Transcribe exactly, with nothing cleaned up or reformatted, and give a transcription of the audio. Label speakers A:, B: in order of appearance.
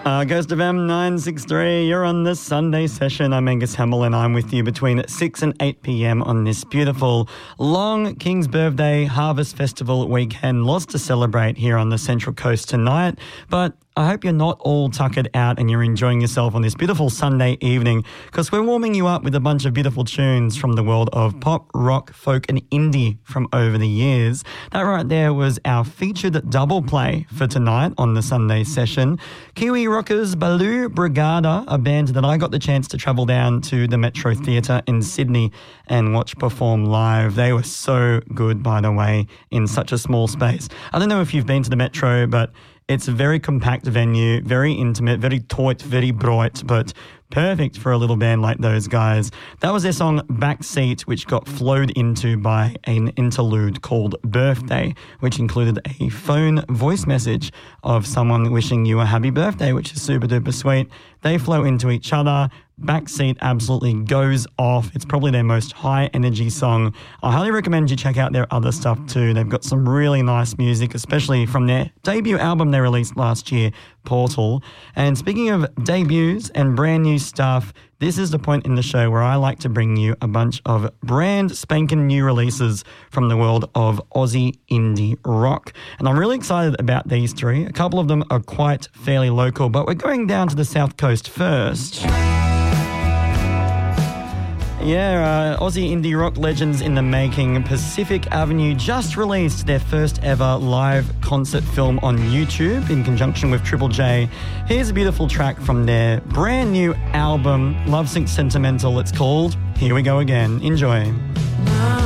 A: Uh, Ghost of M nine six three, you're on the Sunday session. I'm Angus Hamill and I'm with you between six and eight p.m. on this beautiful long King's Birthday Harvest Festival weekend. Lots to celebrate here on the Central Coast tonight, but I hope you're not all tuckered out and you're enjoying yourself on this beautiful Sunday evening, because we're warming you up with a bunch of beautiful tunes from the world of pop, rock, folk and indie from over the years. That right there was our featured double play for tonight on the Sunday session. Kiwi rockers Baloo Brigada, a band that I got the chance to travel down to the Metro Theatre in Sydney and watch perform live. They were so good, by the way, in such a small space. I don't know if you've been to the Metro, but it's a very compact venue, very intimate, very taut, very bright, but perfect for a little band like those guys. That was their song Backseat, which got flowed into by an interlude called Birthday, which included a phone voice message of someone wishing you a happy birthday, which is super duper sweet. They flow into each other. Backseat absolutely goes off. It's probably their most high energy song. I highly recommend you check out their other stuff too. They've got some really nice music, especially from their debut album they released last year, Portal. And speaking of debuts and brand new stuff, this is the point in the show where I like to bring you a bunch of brand spanking new releases from the world of Aussie indie rock. And I'm really excited about these three. A couple of them are quite fairly local, but we're going down to the South Coast first. Yeah, uh, Aussie indie rock legends in the making. Pacific Avenue just released their first ever live concert film on YouTube in conjunction with Triple J. Here's a beautiful track from their brand new album, Lovesick Sentimental, it's called. Here we go again. Enjoy.